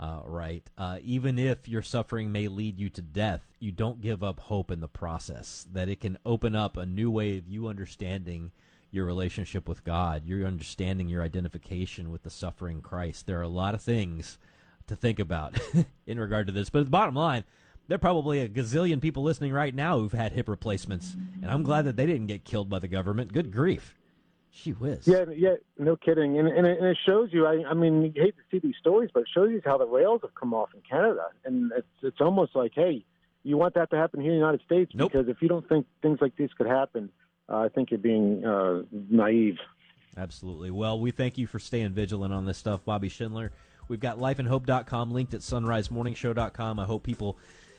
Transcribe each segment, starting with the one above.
right? Even if your suffering may lead you to death, you don't give up hope in the process, that it can open up a new way of you understanding your relationship with God, your understanding your identification with the suffering Christ. There are a lot of things to think about in regard to this. But the bottom line, there are probably a gazillion people listening right now who've had hip replacements, and I'm glad that they didn't get killed by the government. Good grief. Gee whiz. Yeah, no kidding. And it shows you, I mean, you hate to see these stories, but it shows you how the rails have come off in Canada. And it's almost like, hey, you want that to happen here in the United States? Nope. Because if you don't think things like this could happen, I think you're being naive. Absolutely. Well, we thank you for staying vigilant on this stuff, Bobby Schindler. We've got lifeandhope.com linked at sunrisemorningshow.com. I hope people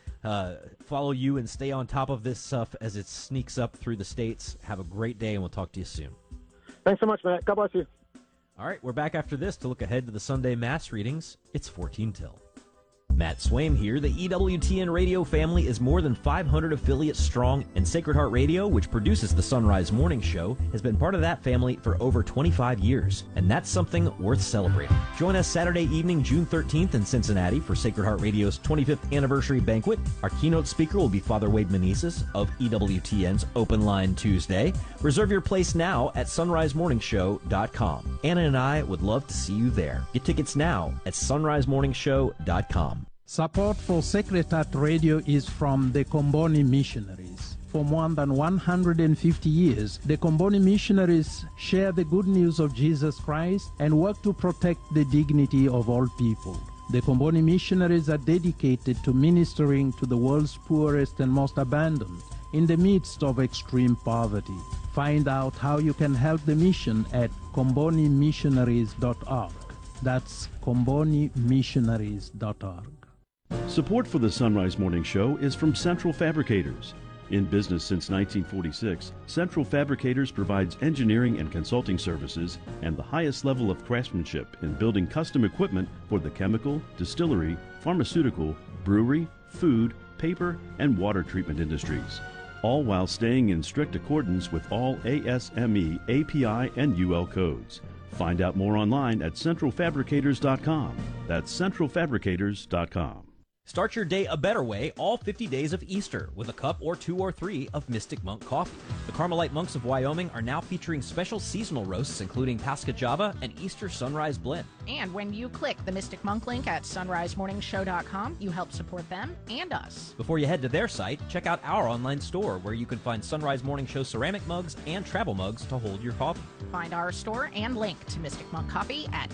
follow you and stay on top of this stuff as it sneaks up through the states. Have a great day, and we'll talk to you soon. Thanks so much, Matt. God bless you. All right, we're back after this to look ahead to the Sunday Mass readings. It's 14 till. Matt Swaim here. The EWTN radio family is more than 500 affiliates strong, and Sacred Heart Radio, which produces the Sunrise Morning Show, has been part of that family for over 25 years, and that's something worth celebrating. Join us Saturday evening, June 13th in Cincinnati for Sacred Heart Radio's 25th anniversary banquet. Our keynote speaker will be Father Wade Meneses of EWTN's Open Line Tuesday. Reserve your place now at sunrisemorningshow.com. Anna and I would love to see you there. Get tickets now at sunrisemorningshow.com. Support for Sacred Heart Radio is from the Comboni Missionaries. For more than 150 years, the Comboni Missionaries share the good news of Jesus Christ and work to protect the dignity of all people. The Comboni Missionaries are dedicated to ministering to the world's poorest and most abandoned in the midst of extreme poverty. Find out how you can help the mission at combonimissionaries.org. That's combonimissionaries.org. Support for the Sunrise Morning Show is from Central Fabricators. In business since 1946, Central Fabricators provides engineering and consulting services and the highest level of craftsmanship in building custom equipment for the chemical, distillery, pharmaceutical, brewery, food, paper, and water treatment industries, all while staying in strict accordance with all ASME, API, and UL codes. Find out more online at centralfabricators.com. That's centralfabricators.com. Start your day a better way all 50 days of Easter with a cup or 2 or 3 of Mystic Monk coffee. The Carmelite monks of Wyoming are now featuring special seasonal roasts including Pascha Java and Easter Sunrise Blend. And when you click the Mystic Monk link at sunrisemorningshow.com, you help support them and us. Before you head to their site, check out our online store where you can find Sunrise Morning Show ceramic mugs and travel mugs to hold your coffee. Find our store and link to Mystic Monk Coffee at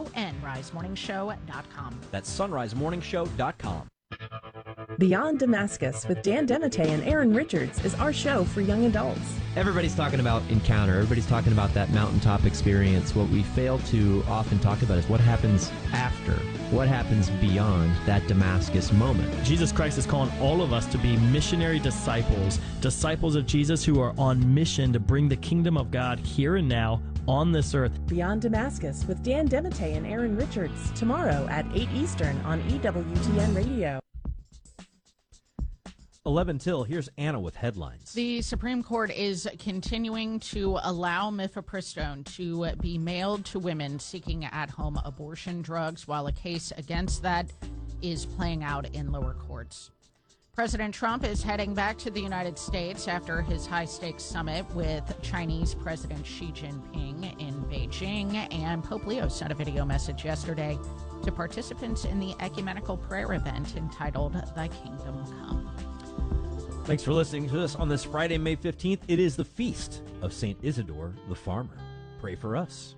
sunrisemorningshow.com. That's sunrisemorningshow.com. Beyond Damascus with Dan Demite and Aaron Richards is our show for young adults. Everybody's talking about encounter. Everybody's talking about that mountaintop experience. What we fail to often talk about is what happens after, what happens beyond that Damascus moment. Jesus Christ is calling all of us to be missionary disciples, disciples of Jesus who are on mission to bring the kingdom of God here and now on this earth. Beyond Damascus with Dan Demite and Aaron Richards, tomorrow at 8 Eastern on EWTN Radio. 11 till, here's Anna with headlines. The Supreme Court is continuing to allow mifepristone to be mailed to women seeking at-home abortion drugs, while a case against that is playing out in lower courts. President Trump is heading back to the United States after his high-stakes summit with Chinese President Xi Jinping in Beijing, and Pope Leo sent a video message yesterday to participants in the ecumenical prayer event entitled Thy Kingdom Come. Thanks for listening to us on this Friday, May 15th. It is the feast of St. Isidore the Farmer. Pray for us.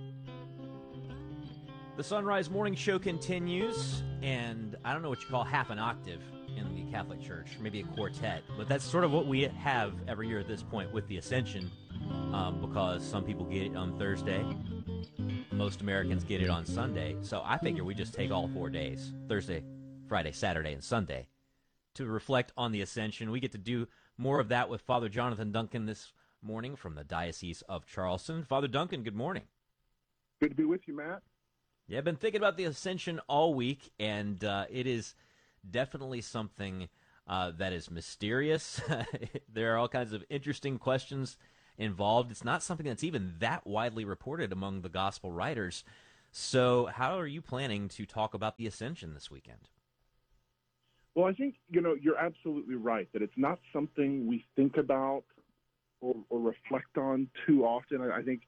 The Sunrise Morning Show continues, and I don't know what you call half an octave in the Catholic Church, maybe a quartet, but that's sort of what we have every year at this point with the Ascension, because some people get it on Thursday, most Americans get it on Sunday, so I figure we just take all 4 days, Thursday, Friday, Saturday, and Sunday, to reflect on the Ascension. We get to do more of that with Father Jonathan Duncan this morning from the Diocese of Charleston. Father Duncan, good morning. Good to be with you, Matt. Yeah, I've been thinking about the Ascension all week, and it is definitely something that is mysterious. There are all kinds of interesting questions involved. It's not something that's even that widely reported among the gospel writers. So how are you planning to talk about the Ascension this weekend? Well, I think, you're absolutely right that it's not something we think about or reflect on too often. I think,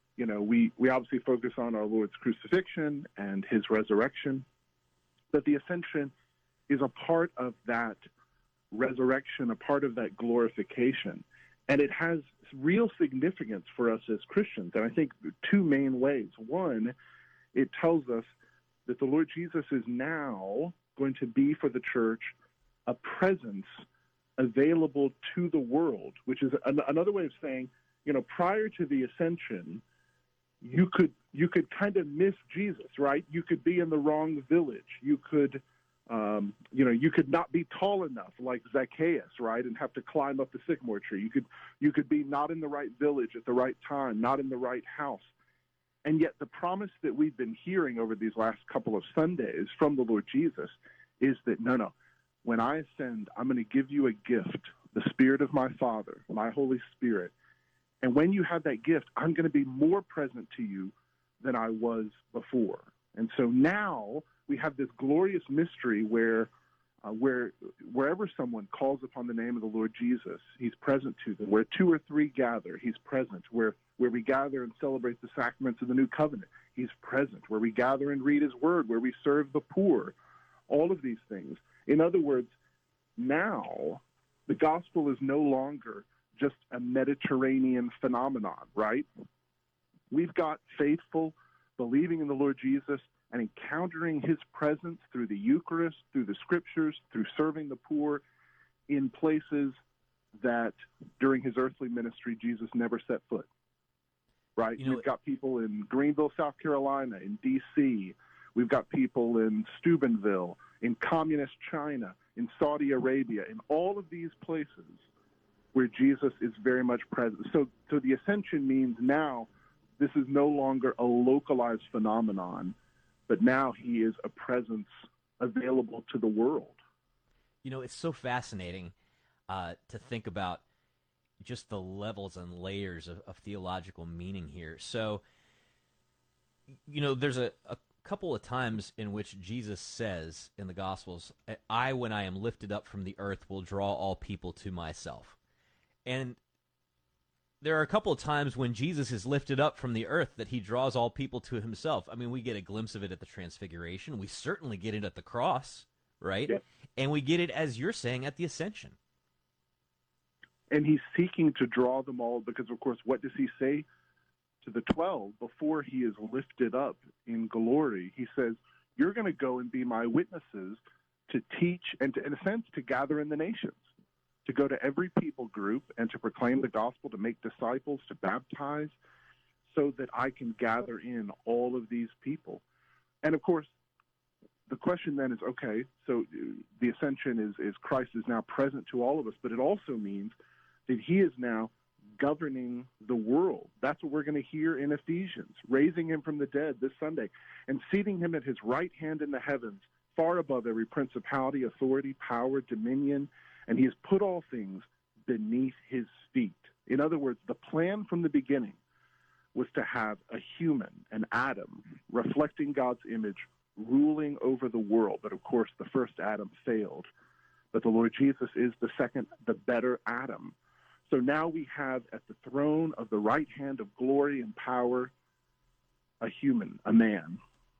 we obviously focus on our Lord's crucifixion and his resurrection, but the Ascension is a part of that resurrection, a part of that glorification. And it has real significance for us as Christians. And I think two main ways. One, it tells us that the Lord Jesus is now going to be for the church a presence available to the world, which is another way of saying, prior to the Ascension, you could kind of miss Jesus, right? You could be in the wrong village. You could, you could not be tall enough like Zacchaeus, right, and have to climb up the sycamore tree. You could be not in the right village at the right time, not in the right house. And yet the promise that we've been hearing over these last couple of Sundays from the Lord Jesus is that, no, when I ascend, I'm going to give you a gift, the Spirit of my Father, my Holy Spirit. And when you have that gift, I'm going to be more present to you than I was before. And so now we have this glorious mystery where wherever someone calls upon the name of the Lord Jesus, he's present to them. Where two or three gather, he's present. Where we gather and celebrate the sacraments of the new covenant, he's present. Where we gather and read his word, where we serve the poor, all of these things. In other words, now the gospel is no longer just a Mediterranean phenomenon, right? We've got faithful, believing in the Lord Jesus and encountering his presence through the Eucharist, through the scriptures, through serving the poor in places that during his earthly ministry, Jesus never set foot, right? We've got people in Greenville, South Carolina, in D.C., we've got people in Steubenville, in communist China, in Saudi Arabia, in all of these places where Jesus is very much present. So the Ascension means now this is no longer a localized phenomenon, but now he is a presence available to the world. It's so fascinating to think about just the levels and layers of theological meaning here. So, there's a couple of times in which Jesus says in the Gospels, I, when I am lifted up from the earth, will draw all people to myself. And there are a couple of times when Jesus is lifted up from the earth that he draws all people to himself. I mean, we get a glimpse of it at the Transfiguration. We certainly get it at the cross, right? Yeah. And we get it, as you're saying, at the Ascension. And he's seeking to draw them all because, of course, what does he say to the 12 before he is lifted up in glory? He says, you're going to go and be my witnesses to teach and, to, in a sense, to gather in the nations, to go to every people group and to proclaim the gospel, to make disciples, to baptize, so that I can gather in all of these people. And, of course, the question then is, okay, so the Ascension is Christ is now present to all of us, but it also means that he is now governing the world. That's what we're going to hear in Ephesians, raising him from the dead this Sunday and seating him at his right hand in the heavens, far above every principality, authority, power, dominion, and he has put all things beneath his feet. In other words, the plan from the beginning was to have a human, an Adam, reflecting God's image, ruling over the world. But of course, the first Adam failed. But the Lord Jesus is the second, the better Adam. So now we have at the throne of the right hand of glory and power a human, a man,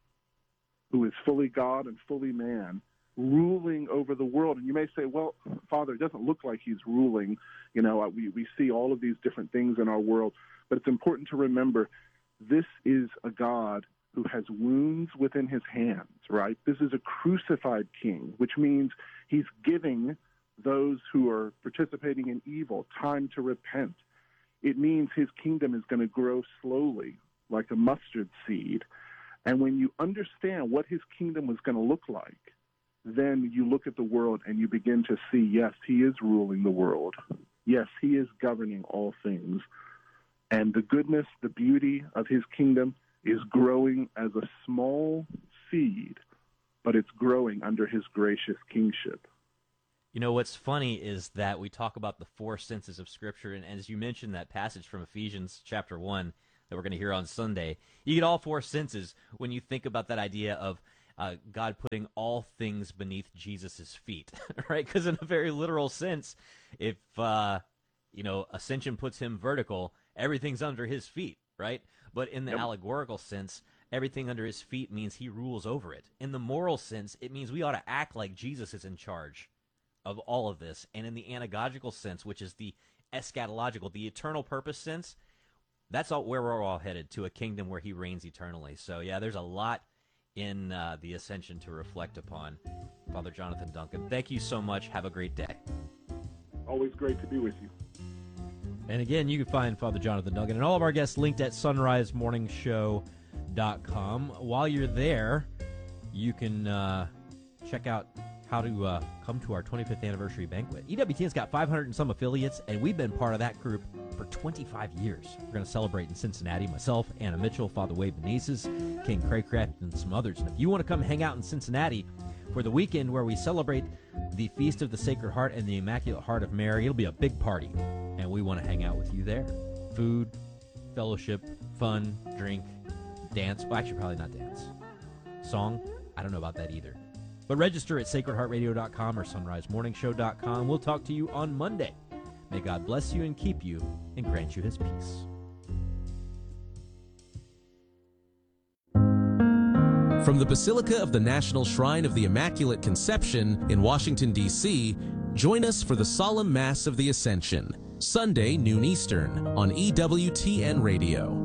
who is fully God and fully man, ruling over the world. And you may say, well, Father, it doesn't look like he's ruling. We see all of these different things in our world. But it's important to remember this is a God who has wounds within his hands, right? This is a crucified king, which means he's giving those who are participating in evil time to repent. It means his kingdom is going to grow slowly, like a mustard seed. And when you understand what his kingdom was going to look like, then you look at the world and you begin to see, yes, he is ruling the world. Yes, he is governing all things. And the goodness, the beauty of his kingdom is growing as a small seed, but it's growing under his gracious kingship. What's funny is that we talk about the four senses of Scripture, and as you mentioned that passage from Ephesians chapter 1, that we're going to hear on Sunday, you get all four senses when you think about that idea of God putting all things beneath Jesus' feet, right? Because in a very literal sense, if, ascension puts him vertical, everything's under his feet, right? But in the allegorical sense, everything under his feet means he rules over it. In the moral sense, it means we ought to act like Jesus is in charge of all of this. And in the anagogical sense, which is the eschatological, the eternal purpose sense, that's where we're all headed, to a kingdom where he reigns eternally. So, yeah, there's a lot in the ascension to reflect upon. Father Jonathan Duncan, thank you so much. Have a great day. Always great to be with you. And again, you can find Father Jonathan Duncan and all of our guests linked at sunrisemorningshow.com. While you're there, you can check out how to come to our 25th anniversary banquet. EWTN's got 500 and some affiliates, and we've been part of that group for 25 years. We're going to celebrate in Cincinnati. Myself, Anna Mitchell, Father Wade Menezes, King Craycraft, and some others. And if you want to come hang out in Cincinnati for the weekend where we celebrate the Feast of the Sacred Heart and the Immaculate Heart of Mary, it'll be a big party, and we want to hang out with you there. Food, fellowship, fun, drink, dance. Well, actually, probably not dance. Song? I don't know about that either. But register at sacredheartradio.com or sunrisemorningshow.com. We'll talk to you on Monday. May God bless you and keep you and grant you his peace. From the Basilica of the National Shrine of the Immaculate Conception in Washington, D.C., join us for the Solemn Mass of the Ascension, Sunday, noon Eastern, on EWTN Radio.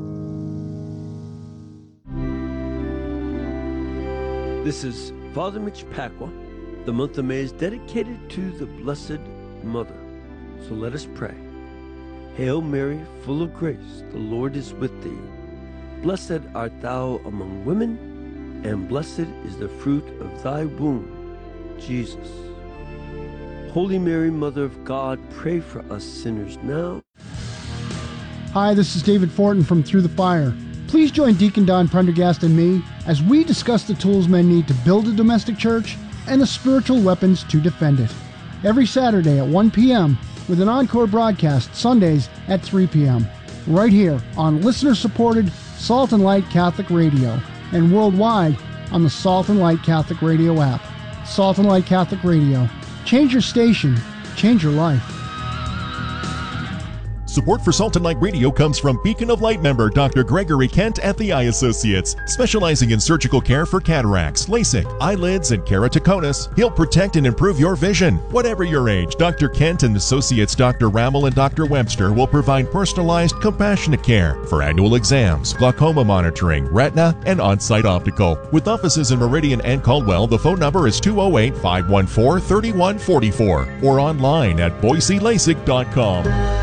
This is Father Mitch Pacwa. The month of May is dedicated to the Blessed Mother. So let us pray. Hail Mary, full of grace, the Lord is with thee. Blessed art thou among women, and blessed is the fruit of thy womb, Jesus. Holy Mary, Mother of God, pray for us sinners now. Hi, this is David Fortin from Through the Fire. Please join Deacon Don Prendergast and me as we discuss the tools men need to build a domestic church and the spiritual weapons to defend it. Every Saturday at 1 p.m. with an encore broadcast Sundays at 3 p.m. right here on listener-supported Salt and Light Catholic Radio and worldwide on the Salt and Light Catholic Radio app. Salt and Light Catholic Radio. Change your station, change your life. Support for Salt and Light Radio comes from Beacon of Light member Dr. Gregory Kent at the Eye Associates, specializing in surgical care for cataracts, LASIK, eyelids, and keratoconus. He'll protect and improve your vision. Whatever your age, Dr. Kent and Associates Dr. Rammel and Dr. Webster will provide personalized, compassionate care for annual exams, glaucoma monitoring, retina, and on-site optical. With offices in Meridian and Caldwell, the phone number is 208-514-3144 or online at boiselasik.com.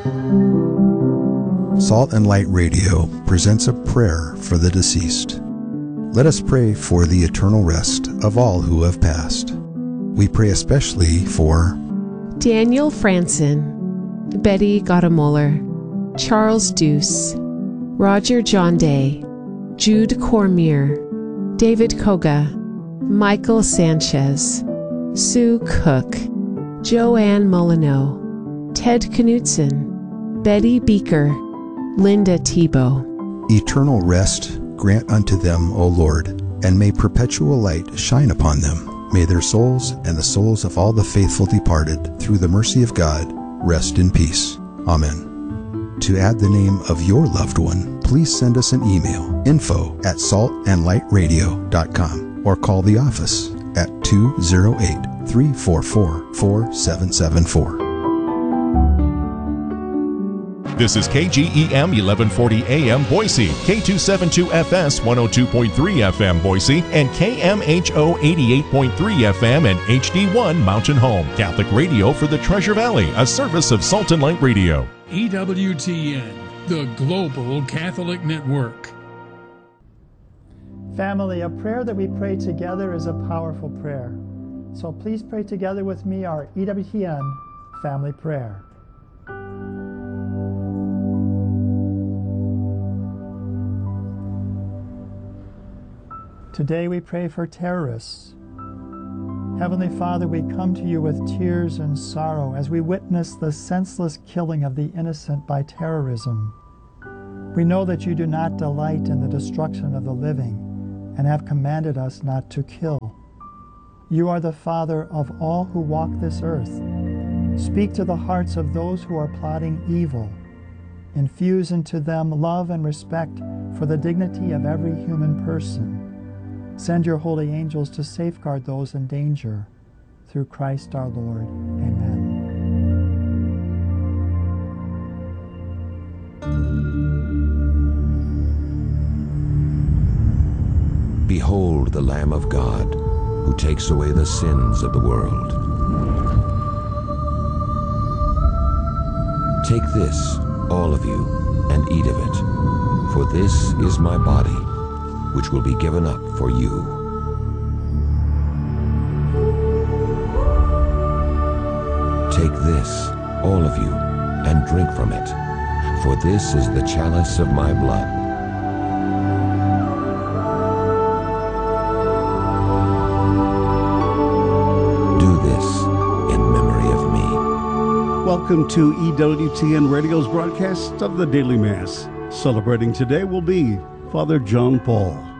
Salt and Light Radio presents a prayer for the deceased. Let us pray for the eternal rest of all who have passed. We pray especially for Daniel Franson, Betty Gottemoeller, Charles Deuce, Roger John Day, Jude Cormier, David Koga, Michael Sanchez, Sue Cook, Joanne Molyneux, Ted Knutson, Betty Beaker, Linda Tebow. Eternal rest grant unto them, O Lord, and may perpetual light shine upon them. May their souls and the souls of all the faithful departed, through the mercy of God, rest in peace. Amen. To add the name of your loved one, please send us an email, info@saltandlightradio.com, or call the office at 208-344-4774. This is KGEM 1140 AM Boise, K272FS 102.3 FM Boise, and KMHO 88.3 FM and HD1 Mountain Home. Catholic radio for the Treasure Valley, a service of Salt and Light Radio. EWTN, the Global Catholic Network. Family, a prayer that we pray together is a powerful prayer. So please pray together with me our EWTN family prayer. Today we pray for terrorists. Heavenly Father, we come to you with tears and sorrow as we witness the senseless killing of the innocent by terrorism. We know that you do not delight in the destruction of the living, and have commanded us not to kill. You are the Father of all who walk this earth. Speak to the hearts of those who are plotting evil. Infuse into them love and respect for the dignity of every human person. Send your holy angels to safeguard those in danger. Through Christ our Lord. Amen. Behold the Lamb of God, who takes away the sins of the world. Take this, all of you, and eat of it, for this is my body, which will be given up for you. Take this, all of you, and drink from it, for this is the chalice of my blood. Welcome to EWTN Radio's broadcast of the Daily Mass. Celebrating today will be Father John Paul.